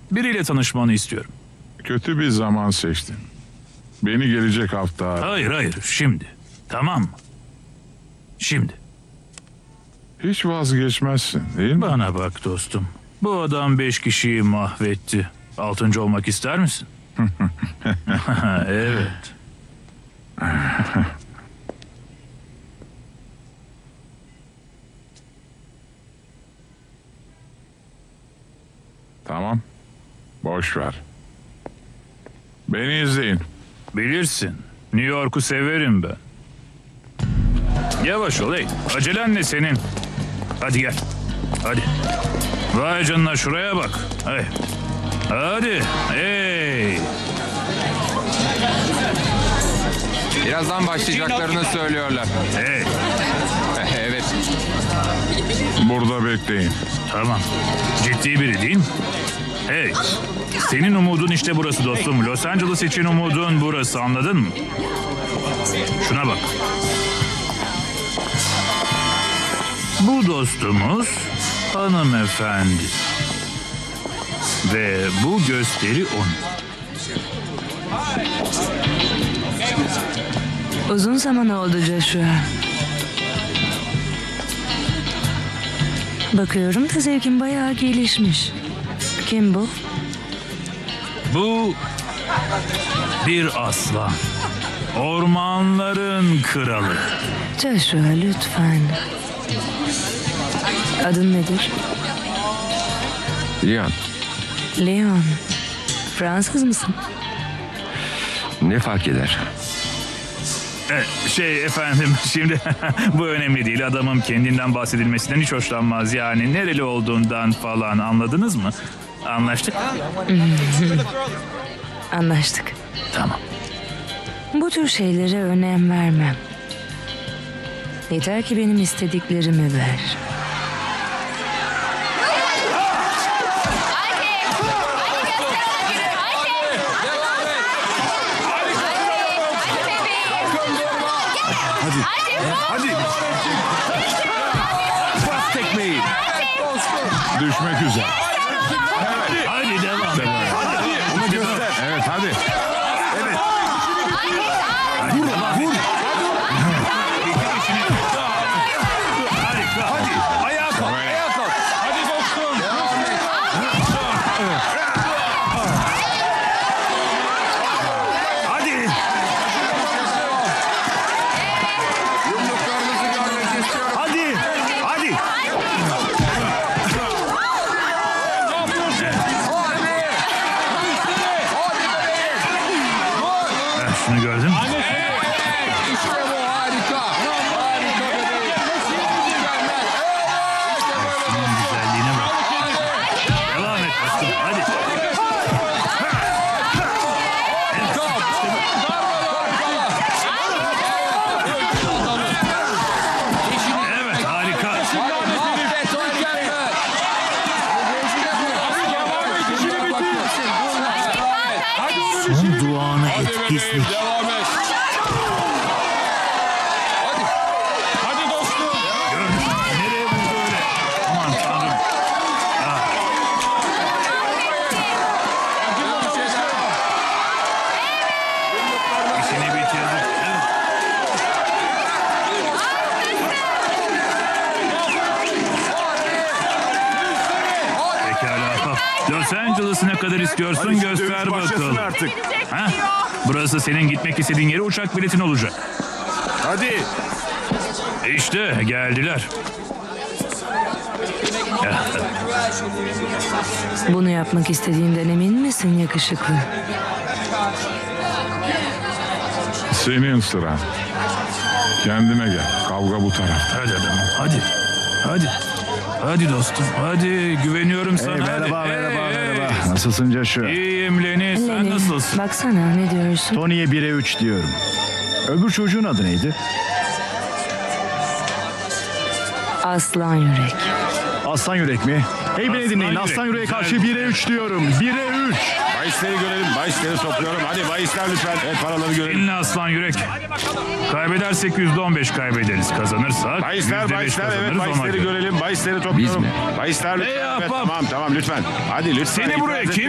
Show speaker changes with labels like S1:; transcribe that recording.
S1: Biriyle tanışmanı istiyorum.
S2: Kötü bir zaman seçtin. Beni gelecek hafta...
S1: Hayır, şimdi. Tamam mı? Şimdi.
S2: Hiç vazgeçmezsin değil mi?
S1: Bana bak dostum. Bu adam 5 kişiyi mahvetti. 6. olmak ister misin? Evet.
S2: Tamam. Boş ver. Beni izleyin.
S1: Bilirsin. New York'u severim ben. Yavaş ol hey. Acelen ne senin? Hadi gel. Hadi. Vay canına şuraya bak. Hey. Hadi. Hey.
S3: Birazdan başlayacaklarını söylüyorlar.
S1: Hey.
S3: Evet.
S2: Burada bekleyin.
S1: Tamam. Ciddi biri değil mi? Hey. Senin umudun işte burası dostum. Los Angeles için umudun burası, anladın mı? Şuna bak. Bu dostumuz hanımefendi. Ve bu gösteri onun.
S4: Uzun zaman oldu Joshua. Bakıyorum da zevkin bayağı gelişmiş. Kim bu?
S1: Bu bir aslan. Ormanların kralı.
S4: Joshua lütfen. Adın nedir?
S5: Leon,
S4: Leon. Fransız mısın?
S5: ne fark eder?
S1: Efendim şimdi bu önemli değil. Adamın kendinden bahsedilmesinden hiç hoşlanmaz. Yani nereli olduğundan falan, anladınız mı? Anlaştık.
S4: Anlaştık.
S1: Tamam.
S4: Bu tür şeylere önem vermem. Yeter ki benim istediklerimi ver.
S5: Hadi. Bas tekmeyi.
S2: Düşmek üzere.
S1: Hadi devam et.
S5: Onu göster.
S2: Evet hadi.
S5: Vur.
S1: Harika.
S5: Ayağa kalk. Ayağa kalk.
S3: Hadi dostum.
S1: Hadi.
S3: Yumruklarınızı görmek istiyorum.
S1: Hadi. Şunu gördün mü?
S3: İşte bu harika. Harika bebeğim. Mükemmel.
S1: Şunun güzelliğine bak. Devam et dostum. Hadi. Evet, harika.
S3: Mahvet mükemmel.
S1: Son duanı etkisizlik.
S3: Devam et. Hadi dostum.
S1: Nereye vurdu öyle? Aman tanrım. İşini bitirdik. Evet. Pekala. Los Angeles'ı ne kadar istiyorsun göster bakalım.
S5: Artık.
S1: Ha? Burası senin gitmek istediğin yere uçak biletin olacak.
S5: Hadi.
S1: İşte geldiler.
S4: Bunu yapmak istediğinden emin misin yakışıklı?
S2: Senin sıran. Kendine gel. Kavga bu tarafta.
S1: Hadi adamım, hadi. Hadi dostum, hadi. Güveniyorum sana. hadi. Hey.
S6: Nasılsın Joshua?
S1: İyiyim Lenny, sen
S4: Lenny,
S1: nasılsın?
S4: baksana ne diyorsun?
S6: Tony'ye 1'e 3 diyorum. Öbür çocuğun adı neydi?
S4: Aslan yürek.
S6: Aslan Yürek mi? Hey beni
S1: Aslan
S6: dinleyin.
S1: Yürek,
S6: Aslan Yürek'e karşı
S1: güzel.
S6: 1'e 3 diyorum. 1'e 3.
S5: Bahisleri görelim. Bahisleri topluyorum. Hadi bahisler lütfen. Evet, paraları görelim.
S1: Dinle aslan yürek. Kaybedersek %15 kaybederiz. Kazanırsak
S5: Bahisler,
S1: %5
S5: bahisler.
S1: kazanırız.
S5: Evet,
S1: ona
S5: bahisleri
S1: göre.
S5: görelim. Bahisleri topluyorum.
S3: mi?
S5: Bahisler lütfen.
S1: Ey
S5: Evet,
S1: ahbap.
S5: tamam lütfen. Hadi lütfen.
S1: Seni buraya
S5: İtiraz
S1: kim